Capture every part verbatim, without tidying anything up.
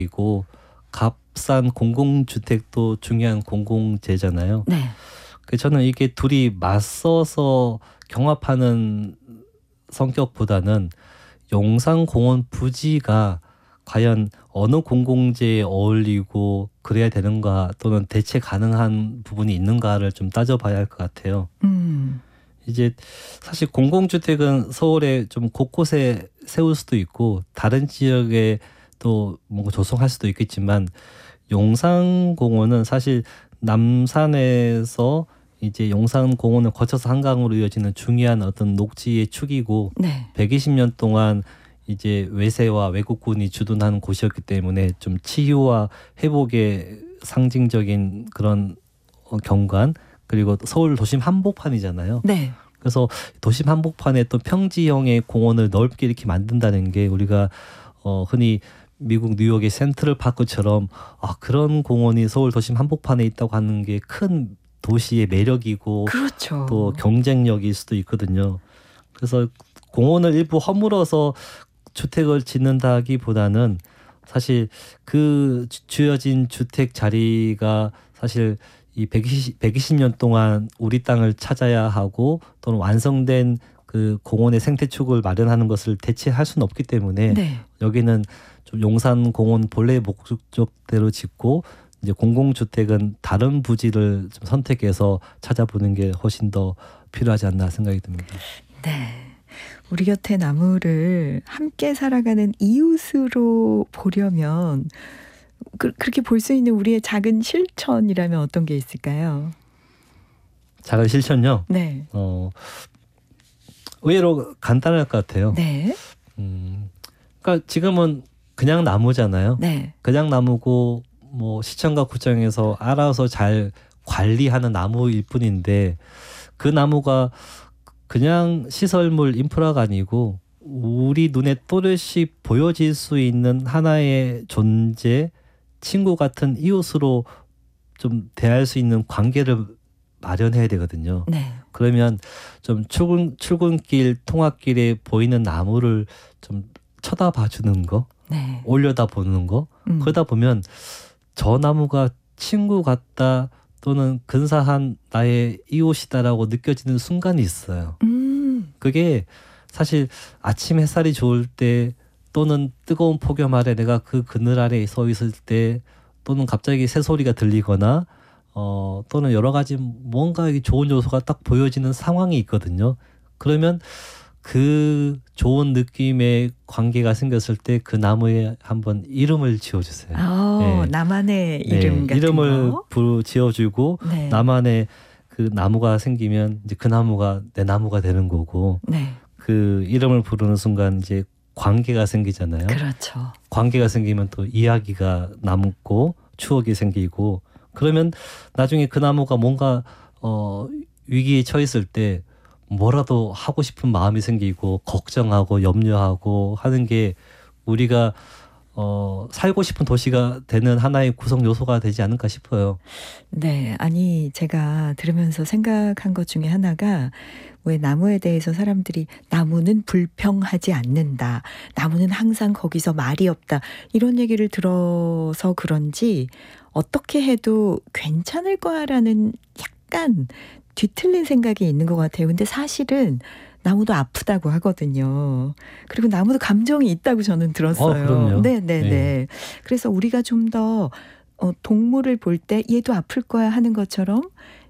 이고 값싼 공공주택도 중요한 공공재잖아요. 네. 그 저는 이게 둘이 맞서서 경합하는 성격보다는 용산공원 부지가 과연 어느 공공재에 어울리고 그래야 되는가 또는 대체 가능한 부분이 있는가를 좀 따져봐야 할 것 같아요. 음. 이제 사실 공공주택은 서울에 좀 곳곳에 세울 수도 있고 다른 지역에 또 뭔가 조성할 수도 있겠지만 용산공원은 사실 남산에서 이제 용산공원을 거쳐서 한강으로 이어지는 중요한 어떤 녹지의 축이고 네. 백이십 년 동안 이제 외세와 외국군이 주둔하는 곳이었기 때문에 좀 치유와 회복의 상징적인 그런 경관 그리고 서울 도심 한복판이잖아요. 네. 그래서 도심 한복판에 또 평지형의 공원을 넓게 이렇게 만든다는 게 우리가 어 흔히 미국 뉴욕의 센트럴 파크처럼 아 그런 공원이 서울 도심 한복판에 있다고 하는 게 큰 도시의 매력이고 그렇죠. 또 경쟁력일 수도 있거든요. 그래서 공원을 일부 허물어서 주택을 짓는다기보다는 사실 그 주어진 주택 자리가 사실 이 백이십, 백이십 년 동안 우리 땅을 찾아야 하고 또는 완성된 그 공원의 생태축을 마련하는 것을 대체할 수는 없기 때문에 네. 여기는 좀 용산공원 본래 목적대로 짓고 이제 공공주택은 다른 부지를 좀 선택해서 찾아보는 게 훨씬 더 필요하지 않나 생각이 듭니다. 네. 우리 곁에 나무를 함께 살아가는 이웃으로 보려면 그, 그렇게 볼 수 있는 우리의 작은 실천이라면 어떤 게 있을까요? 작은 실천요? 네. 어, 의외로 간단할 것 같아요. 네. 음, 그러니까 지금은 그냥 나무잖아요. 네. 그냥 나무고 뭐 시청과 구청에서 알아서 잘 관리하는 나무일 뿐인데 그 나무가 그냥 시설물 인프라가 아니고 우리 눈에 또렷이 보여질 수 있는 하나의 존재, 친구 같은 이웃으로 좀 대할 수 있는 관계를 마련해야 되거든요. 네. 그러면 좀 출근, 출근길, 통학길에 보이는 나무를 좀 쳐다봐 주는 거, 네. 올려다 보는 거, 음. 그러다 보면 저 나무가 친구 같다 또는 근사한 나의 이웃이다라고 느껴지는 순간이 있어요. 음. 그게 사실 아침 햇살이 좋을 때 또는 뜨거운 폭염 아래 내가 그 그늘 아래에 서 있을 때 또는 갑자기 새소리가 들리거나 어 또는 여러 가지 뭔가 좋은 요소가 딱 보여지는 상황이 있거든요. 그러면 그 좋은 느낌의 관계가 생겼을 때 그 나무에 한번 이름을 지어주세요. 아, 네. 나만의 이름 네, 같은 이름을 거. 부 지어주고 네. 나만의 그 나무가 생기면 이제 그 나무가 내 나무가 되는 거고 네. 그 이름을 부르는 순간 이제 관계가 생기잖아요. 그렇죠. 관계가 생기면 또 이야기가 남고 추억이 생기고 그러면 나중에 그 나무가 뭔가 어 위기에 처했을 때 뭐라도 하고 싶은 마음이 생기고 걱정하고 염려하고 하는 게 우리가 어 살고 싶은 도시가 되는 하나의 구성 요소가 되지 않을까 싶어요. 네. 아니 제가 들으면서 생각한 것 중에 하나가 왜 나무에 대해서 사람들이 나무는 불평하지 않는다. 나무는 항상 거기서 말이 없다. 이런 얘기를 들어서 그런지 어떻게 해도 괜찮을 거야라는 약간 뒤틀린 생각이 있는 것 같아요. 근데 사실은 나무도 아프다고 하거든요. 그리고 나무도 감정이 있다고 저는 들었어요. 어, 그럼요. 네네네. 네. 그래서 우리가 좀 더 어, 동물을 볼 때 얘도 아플 거야 하는 것처럼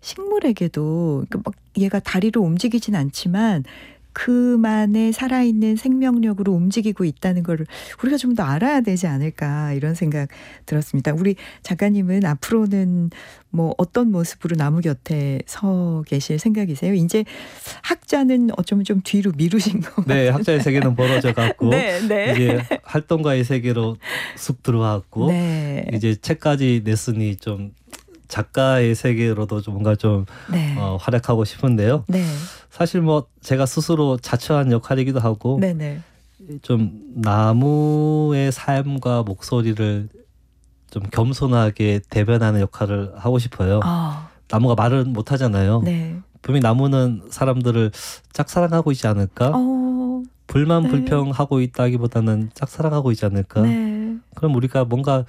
식물에게도 막 얘가 다리로 움직이진 않지만 그만의 살아있는 생명력으로 움직이고 있다는 걸 우리가 좀 더 알아야 되지 않을까 이런 생각 들었습니다. 우리 작가님은 앞으로는 뭐 어떤 모습으로 나무 곁에 서 계실 생각이세요? 이제 학자는 어쩌면 좀 뒤로 미루신 것 같아요. 네, 학자의 세계는 벌어져 갖고 네, 네. 이제 활동가의 세계로 쑥 들어왔고 네. 이제 책까지 냈으니 좀 작가의 세계로도 좀 뭔가 좀 네. 어, 활약하고 싶은데요. 네. 사실 뭐 제가 스스로 자처한 역할이기도 하고 네네. 좀 나무의 삶과 목소리를 좀 겸손하게 대변하는 역할을 하고 싶어요. 아, 나무가 말은 못 하잖아요. 네. 분명히 나무는 사람들을 짝사랑하고 있지 않을까? 어, 불만 네. 불평하고 있다기보다는 짝사랑하고 있지 않을까? 네. 그럼 우리가 뭔가